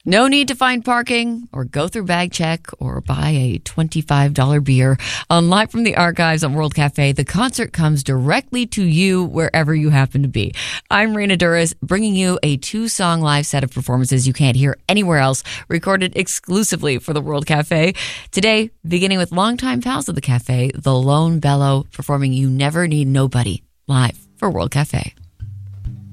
No need to find parking or go through bag check or buy a $25 beer. On Live from the Archives on World Cafe, the concert comes directly to you wherever you happen to be. I'm Rena Duras, bringing you a 2-song live set of performances you can't hear anywhere else, recorded exclusively for the World Cafe. Today, beginning with longtime pals of the cafe, The Lone Bellow, performing You Never Need Nobody, live for World Cafe.